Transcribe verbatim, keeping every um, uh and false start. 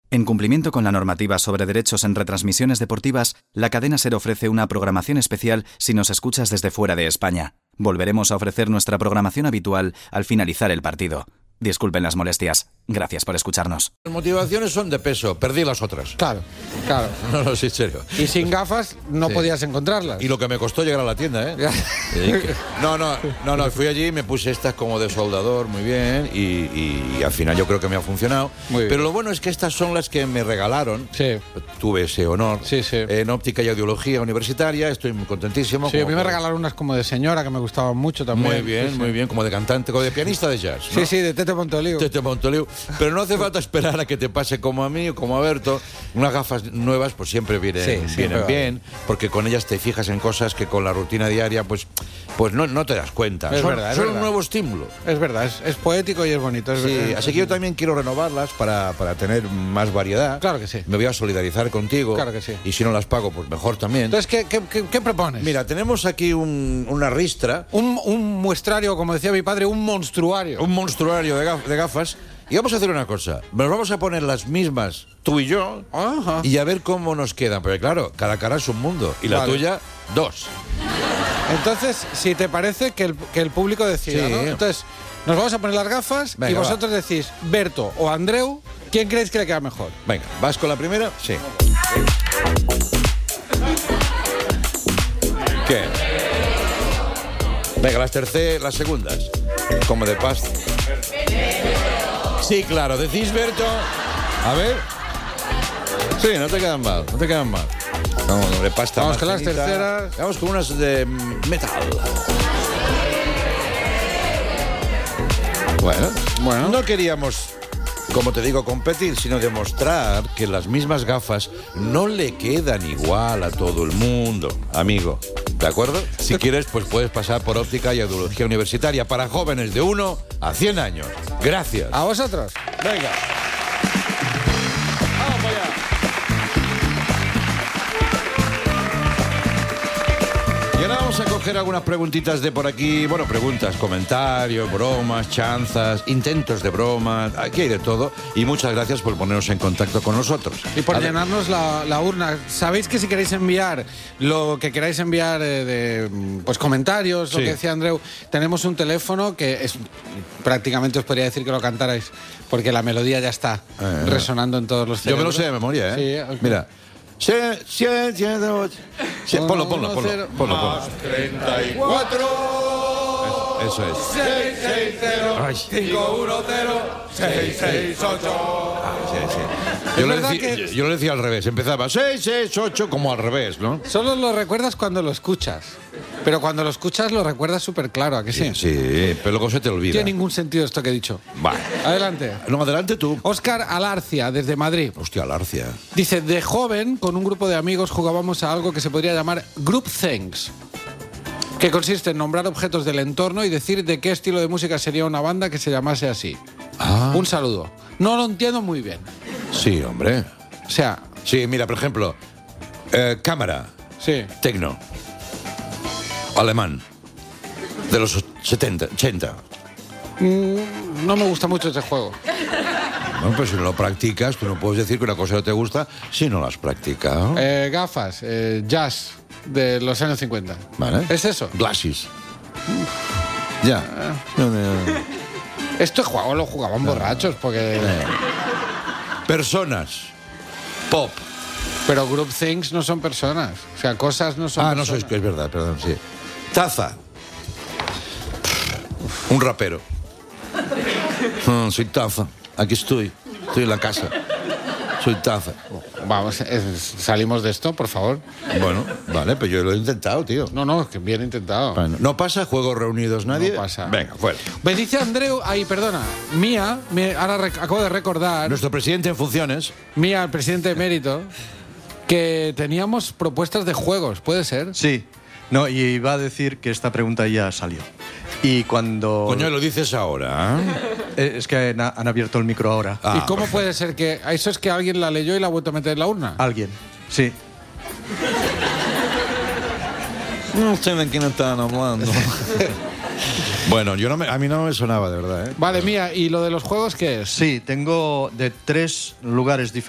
En cumplimiento con la normativa sobre derechos en retransmisiones deportivas, la cadena SER ofrece una programación especial si nos escuchas desde fuera de España. Volveremos a ofrecer nuestra programación habitual al finalizar el partido. Disculpen las molestias. Gracias por escucharnos. Las motivaciones son de peso. Perdí las otras. Claro, claro. No, no, sí, en serio. Y sin gafas no sí. podías encontrarlas. Y lo que me costó llegar a la tienda, ¿eh? Sí. No, no, no, no. Fui allí y me puse estas como de soldador, muy bien. Y, y, y al final yo creo que me ha funcionado. Muy bien. Pero lo bueno es que estas son las que me regalaron. Sí. Tuve ese honor. Sí, sí. En óptica y audiología universitaria. Estoy muy contentísimo. Sí, a mí me regalaron unas como de señora que me gustaban mucho también. Muy bien, sí, muy sí. bien. Como de cantante, como de pianista de jazz, ¿no? Sí, sí, de Tete Montoliu. Tete Montoliu. Pero no hace falta esperar a que te pase como a mí o como a Berto. Unas gafas nuevas pues siempre vienen, sí, vienen bien, porque con ellas te fijas en cosas que con la rutina diaria pues, pues no, no te das cuenta. Es son verdad, es son verdad. un nuevo estímulo. Es verdad, es, es poético y es bonito. Es sí, verdad. Así que yo también quiero renovarlas para, para tener más variedad. Claro que sí. Me voy a solidarizar contigo. Claro que sí. Y si no las pago, pues mejor también. Entonces, ¿qué, qué, qué, qué propones? Mira, tenemos aquí un, una ristra. Un, un muestrario, como decía mi padre, un monstruario. Un monstruario de, gaf de gafas. Y vamos a hacer una cosa, nos vamos a poner las mismas, tú y yo, Ajá. y a ver cómo nos quedan. Porque claro, cada cara es un mundo, y la vale. tuya, dos. Entonces, si te parece, que el, que el público decida, sí. ¿no? Entonces, nos vamos a poner las gafas. Venga, y vosotros va. decís, Berto o Andreu, ¿quién creéis que le queda mejor? Venga, ¿vas con la primera? Sí. ¿Qué? Venga, las terceras, las segundas. Como de pasta. Sí, claro, decís Berto. A ver. Sí, no te quedan mal, no te quedan mal. Vamos, de pasta. Vamos con las terceras. Vamos con unas de metal. Bueno, bueno. No queríamos, como te digo, competir, sino demostrar que las mismas gafas no le quedan igual a todo el mundo, amigo. ¿De acuerdo? Si quieres, pues puedes pasar por óptica y audiología universitaria para jóvenes de uno a cien años. Gracias. A vosotros. Venga. Vamos para allá. Y ahora vamos a coger algunas preguntitas de por aquí. Bueno, preguntas, comentarios, bromas, chanzas, intentos de bromas. Aquí hay de todo. Y muchas gracias por poneros en contacto con nosotros. Y por Adel- llenarnos la, la urna. Sabéis que si queréis enviar lo que queráis enviar eh, de pues comentarios, sí. lo que decía Andreu, tenemos un teléfono que es prácticamente os podría decir que lo cantarais, porque la melodía ya está eh, resonando en todos los cerebros. Yo me lo sé de memoria, ¿eh? Sí, okay. Mira. Sí, sí, sí, sí. Ponlo, ponlo, ponlo, ponlo, ponlo. treinta y cuatro. Eso es. seis seis cero cinco uno cero seis seis ocho. Sí, sí. Yo, lo decía, que... yo lo decía al revés. Empezaba seis seis ocho como al revés, ¿no? Solo lo recuerdas cuando lo escuchas. Pero cuando lo escuchas lo recuerdas súper claro, ¿a que sí? Sí, pero luego se te olvida. No tiene ningún sentido esto que he dicho. Vale. Adelante. No, adelante tú. Óscar Alarcia, desde Madrid. Hostia, Alarcia. Dice, de joven, con un grupo de amigos jugábamos a algo que se podría llamar Group Things, que consiste en nombrar objetos del entorno y decir de qué estilo de música sería una banda que se llamase así. Ah. Un saludo. No lo entiendo muy bien. Sí, hombre. O sea... Sí, mira, por ejemplo, eh, cámara. Sí. Tecno. Alemán. De los setenta, ochenta. Mm, no me gusta mucho este juego. No, pues si no lo practicas, tú no puedes decir que una cosa no te gusta si no la has practicado. Eh, gafas, eh, jazz de los años cincuenta. Vale. ¿Es eso? Glasses. Ya. No, no, no. Este juego lo jugaban no. borrachos porque... Personas. Pop. Pero Group Things no son personas. O sea, cosas no son Ah, personas. no sois que es verdad, perdón, sí. Taza. Un rapero. No, soy Taza. Aquí estoy. Estoy en la casa. Soy Taza. Vamos, es, salimos de esto, por favor. Bueno, vale, pero yo lo he intentado, tío. No, no, que bien intentado. Bueno, ¿no pasa juegos reunidos nadie? No pasa. Venga, fuera. Me dice Andreu, ay, perdona, Mía, me, ahora rec, acabo de recordar... Nuestro presidente en funciones. Mía, el presidente emérito, que teníamos propuestas de juegos, ¿puede ser? Sí. No, y iba a decir que esta pregunta ya salió. Y cuando... Coño, lo dices ahora, ¿eh? Es que han, han abierto el micro ahora. Ah, ¿y cómo perfecto. puede ser que... Eso es que alguien la leyó y la ha vuelto a meter en la urna? Alguien, sí. No sé de quién estaban hablando. Bueno, yo no me, a mí no me sonaba, de verdad, ¿eh? Vale, Mía, ¿y lo de los juegos qué es? Sí, tengo de tres lugares diferentes.